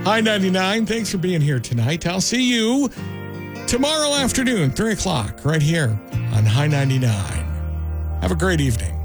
High 99, thanks for being here tonight. I'll see you tomorrow afternoon, 3 o'clock, right here on High 99. Have a great evening.